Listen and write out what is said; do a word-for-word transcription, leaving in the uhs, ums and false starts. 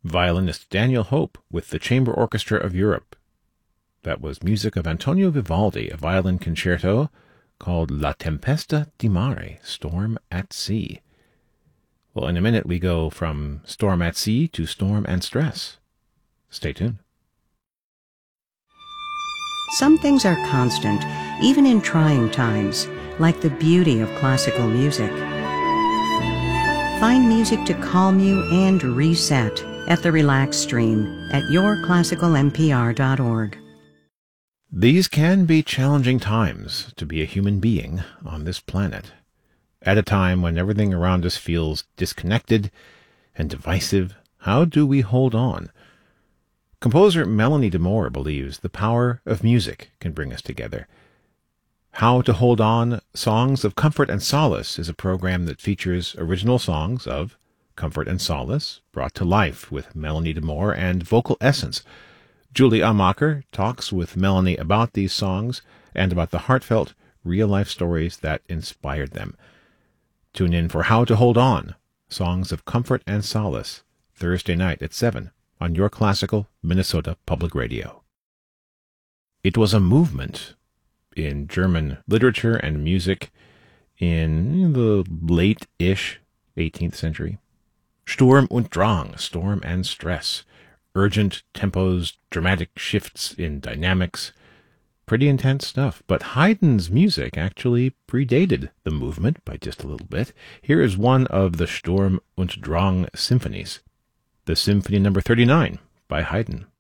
violinist Daniel Hope with the Chamber Orchestra of Europe. That was music of Antonio Vivaldi, a violin concerto called La Tempesta di Mare, Storm at Sea. Well, in a minute we go from Storm at Sea to Storm and Stress. Stay tuned. Some things are constant, even in trying times, like the beauty of classical music. Find music to calm you and reset at the Relax Stream at your classical m p r dot org. These can be challenging times to be a human being on this planet. At a time when everything around us feels disconnected and divisive, how do we hold on? Composer Melanie DeMore believes the power of music can bring us together. How to Hold On, Songs of Comfort and Solace is a program that features original songs of comfort and solace brought to life with Melanie DeMore and vocal essence. Julie Amacher talks with Melanie about these songs and about the heartfelt, real-life stories that inspired them. Tune in for How to Hold On, Songs of Comfort and Solace, Thursday night at seven on your classical Minnesota Public Radio. It was a movement in German literature and music in the late-ish eighteenth century. Sturm und Drang, storm and stress, urgent tempos, dramatic shifts in dynamics, pretty intense stuff. But Haydn's music actually predated the movement by just a little bit. Here is one of the Sturm und Drang symphonies, the Symphony number thirty-nine by Haydn.